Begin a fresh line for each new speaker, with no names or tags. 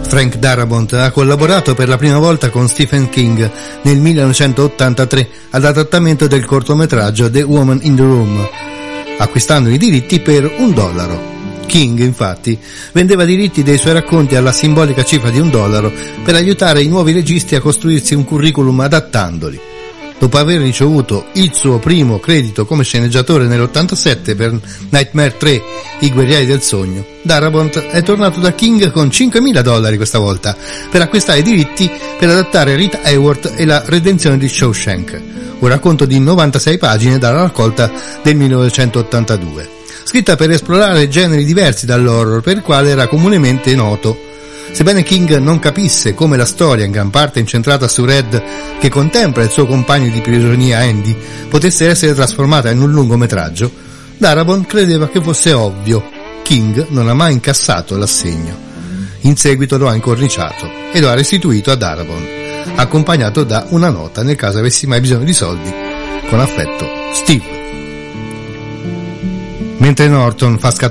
Frank Darabont ha collaborato per la prima volta con Stephen King nel 1983 all'adattamento del cortometraggio The Woman in the Room, acquistando i diritti per $1. King, infatti, vendeva diritti dei suoi racconti alla simbolica cifra di $1 per aiutare i nuovi registi a costruirsi un curriculum adattandoli. Dopo aver ricevuto il suo primo credito come sceneggiatore nell'87 per Nightmare 3, I guerrieri del sogno, Darabont è tornato da King con $5.000 questa volta per acquistare i diritti per adattare Rita Hayworth e la redenzione di Shawshank, un racconto di 96 pagine dalla raccolta del 1982, scritta per esplorare generi diversi dall'horror per il quale era comunemente noto. Sebbene King non capisse come la storia, in gran parte incentrata su Red, che contempla il suo compagno di prigionia Andy, potesse essere trasformata in un lungometraggio, Darabont credeva che fosse ovvio. King non ha mai incassato l'assegno. In seguito lo ha incorniciato e lo ha restituito a Darabont, accompagnato da una nota nel caso avessi mai bisogno di soldi. Con affetto, Steve. Mentre Norton fa scattare